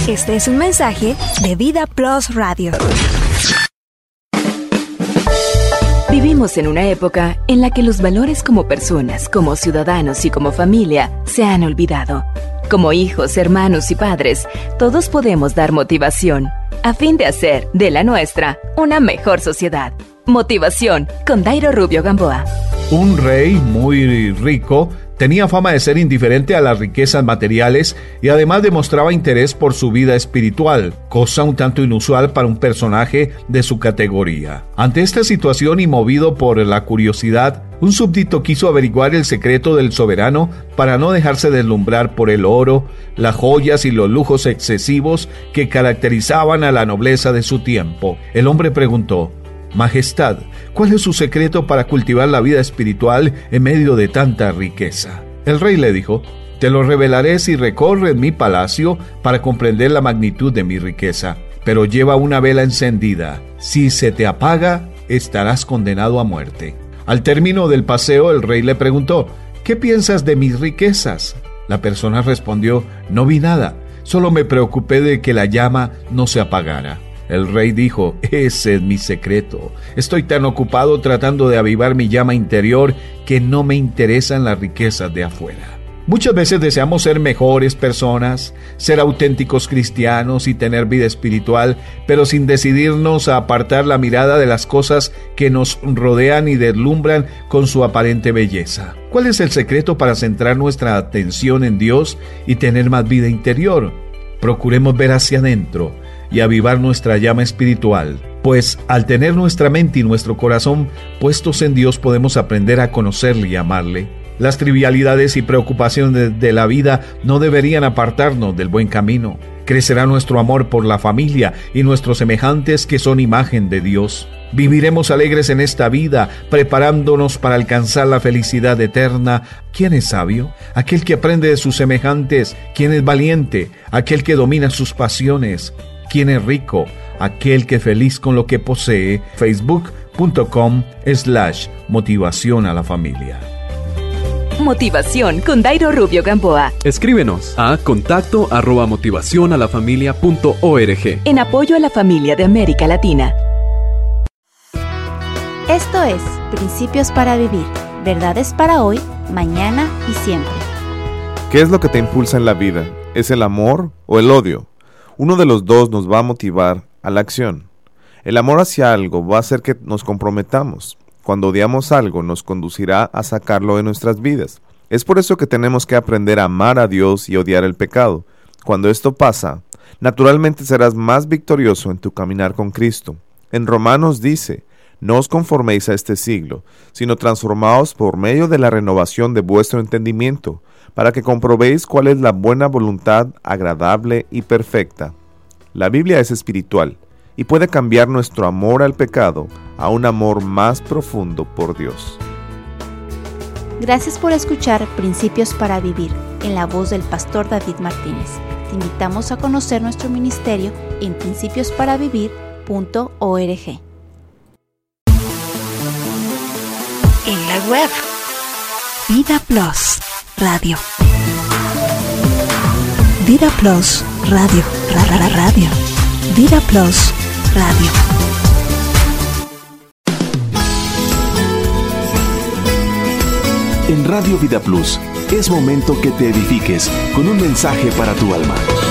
Este es un mensaje de Vida Plus Radio. Vivimos en una época en la que los valores como personas, como ciudadanos y como familia se han olvidado. Como hijos, hermanos y padres, todos podemos dar motivación a fin de hacer de la nuestra una mejor sociedad. Motivación con Dairo Rubio Gamboa. Un rey muy rico tenía fama de ser indiferente a las riquezas materiales y además demostraba interés por su vida espiritual, cosa un tanto inusual para un personaje de su categoría. Ante esta situación y movido por la curiosidad, un súbdito quiso averiguar el secreto del soberano para no dejarse deslumbrar por el oro, las joyas y los lujos excesivos que caracterizaban a la nobleza de su tiempo. El hombre preguntó: Majestad, ¿cuál es su secreto para cultivar la vida espiritual en medio de tanta riqueza? El rey le dijo: te lo revelaré si recorres mi palacio para comprender la magnitud de mi riqueza. Pero lleva una vela encendida. Si se te apaga, estarás condenado a muerte. Al término del paseo, el rey le preguntó: ¿qué piensas de mis riquezas? La persona respondió: no vi nada, solo me preocupé de que la llama no se apagara. El rey dijo: ese es mi secreto. Estoy tan ocupado tratando de avivar mi llama interior que no me interesan las riquezas de afuera. Muchas veces deseamos ser mejores personas, ser auténticos cristianos y tener vida espiritual, pero sin decidirnos a apartar la mirada de las cosas que nos rodean y deslumbran con su aparente belleza. ¿Cuál es el secreto para centrar nuestra atención en Dios y tener más vida interior? Procuremos ver hacia adentro y avivar nuestra llama espiritual, pues al tener nuestra mente y nuestro corazón puestos en Dios podemos aprender a conocerle y amarle. Las trivialidades y preocupaciones de la vida no deberían apartarnos del buen camino. Crecerá nuestro amor por la familia y nuestros semejantes que son imagen de Dios. Viviremos alegres en esta vida, preparándonos para alcanzar la felicidad eterna. ¿Quién es sabio? Aquel que aprende de sus semejantes. ¿Quién es valiente? Aquel que domina sus pasiones. ¿Quién es rico? Aquel que feliz con lo que posee. Facebook.com/motivación a la familia. Motivación con Dairo Rubio Gamboa. Escríbenos a contacto@motivacionalafamilia.org. En apoyo a la familia de América Latina. Esto es Principios para Vivir. Verdades para hoy, mañana y siempre. ¿Qué es lo que te impulsa en la vida? ¿Es el amor o el odio? Uno de los dos nos va a motivar a la acción. El amor hacia algo va a hacer que nos comprometamos. Cuando odiamos algo, nos conducirá a sacarlo de nuestras vidas. Es por eso que tenemos que aprender a amar a Dios y odiar el pecado. Cuando esto pasa, naturalmente serás más victorioso en tu caminar con Cristo. En Romanos dice: no os conforméis a este siglo, sino transformaos por medio de la renovación de vuestro entendimiento, para que comprobéis cuál es la buena voluntad, agradable y perfecta. La Biblia es espiritual y puede cambiar nuestro amor al pecado a un amor más profundo por Dios. Gracias por escuchar Principios para Vivir, en la voz del pastor David Martínez. Te invitamos a conocer nuestro ministerio en principiosparavivir.org. En la web Vida Plus Radio. Vida Plus Radio. Radio. Vida Plus Radio. En Radio Vida Plus es momento que te edifiques con un mensaje para tu alma.